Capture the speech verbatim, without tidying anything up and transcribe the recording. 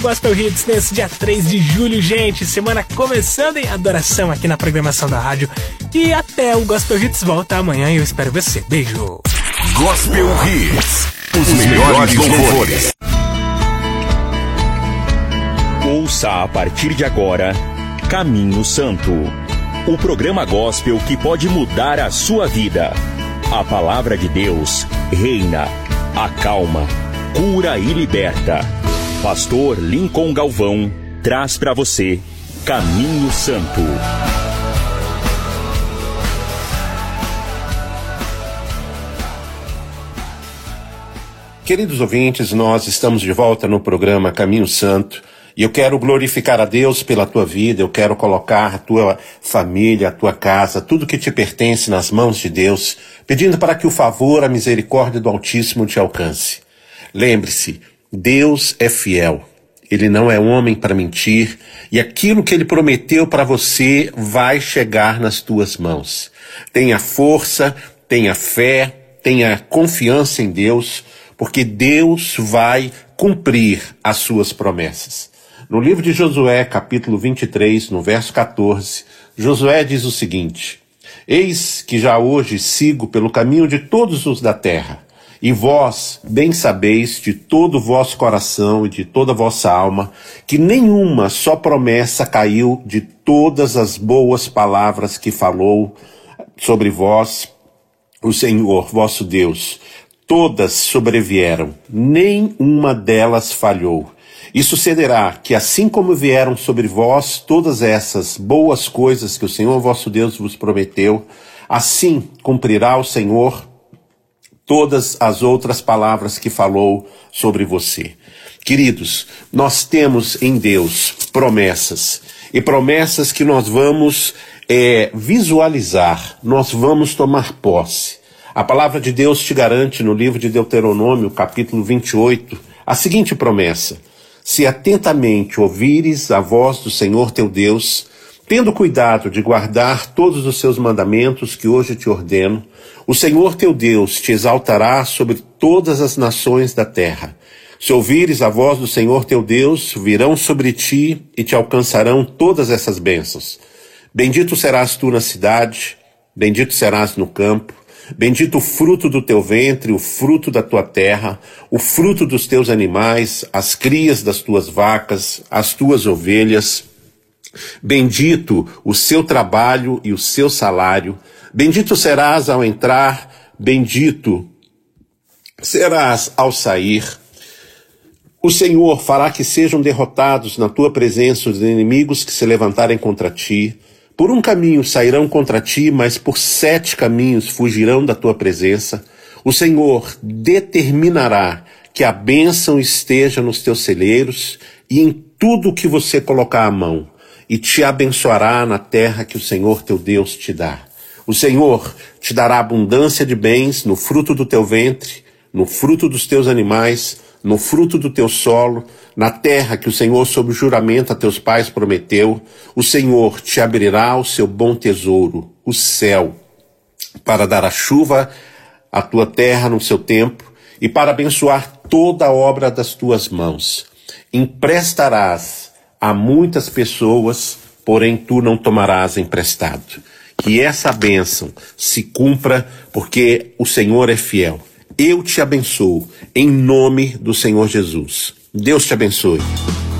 Gospel Hits nesse dia três de julho, gente. Semana começando em adoração aqui na programação da rádio. E até o Gospel Hits volta amanhã e eu espero você. Beijo. Gospel Hits, os, os melhores louvores. Ouça a partir de agora Caminho Santo, o programa gospel que pode mudar a sua vida. A palavra de Deus reina, acalma, cura e liberta. Pastor Lincoln Galvão traz para você Caminho Santo. Queridos ouvintes, nós estamos de volta no programa Caminho Santo e eu quero glorificar a Deus pela tua vida, eu quero colocar a tua família, a tua casa, tudo que te pertence nas mãos de Deus, pedindo para que o favor, a misericórdia do Altíssimo te alcance. Lembre-se, Deus é fiel, Ele não é homem para mentir e aquilo que Ele prometeu para você vai chegar nas tuas mãos. Tenha força, tenha fé, tenha confiança em Deus, porque Deus vai cumprir as suas promessas. No livro de Josué, capítulo vinte e três, no verso quatorze, Josué diz o seguinte: Eis que já hoje sigo pelo caminho de todos os da terra, e vós bem sabeis de todo o vosso coração e de toda a vossa alma, que nenhuma só promessa caiu de todas as boas palavras que falou sobre vós o Senhor, vosso Deus. Todas sobrevieram, nem uma delas falhou. E sucederá que assim como vieram sobre vós todas essas boas coisas que o Senhor vosso Deus vos prometeu, assim cumprirá o Senhor todas as outras palavras que falou sobre você. Queridos, nós temos em Deus promessas, e promessas que nós vamos é, visualizar, nós vamos tomar posse. A palavra de Deus te garante no livro de Deuteronômio, capítulo vinte e oito, a seguinte promessa: se atentamente ouvires a voz do Senhor teu Deus, tendo cuidado de guardar todos os seus mandamentos que hoje te ordeno, o Senhor teu Deus te exaltará sobre todas as nações da terra. Se ouvires a voz do Senhor teu Deus, virão sobre ti e te alcançarão todas essas bênçãos. Bendito serás tu na cidade, bendito serás no campo, bendito o fruto do teu ventre, o fruto da tua terra, o fruto dos teus animais, as crias das tuas vacas, as tuas ovelhas. Bendito o seu trabalho e o seu salário. Bendito serás ao entrar, bendito serás ao sair. O Senhor fará que sejam derrotados na tua presença os inimigos que se levantarem contra ti. Por um caminho sairão contra ti, mas por sete caminhos fugirão da tua presença. O Senhor determinará que a bênção esteja nos teus celeiros e em tudo que você colocar a mão, e te abençoará na terra que o Senhor teu Deus te dá. O Senhor te dará abundância de bens no fruto do teu ventre, no fruto dos teus animais, no fruto do teu solo, na terra que o Senhor sob juramento a teus pais prometeu. O Senhor te abrirá o seu bom tesouro, o céu, para dar a chuva à tua terra no seu tempo e para abençoar toda a obra das tuas mãos. Emprestarás a muitas pessoas, porém tu não tomarás emprestado. Que essa bênção se cumpra, porque o Senhor é fiel. Eu te abençoo, em nome do Senhor Jesus. Deus te abençoe.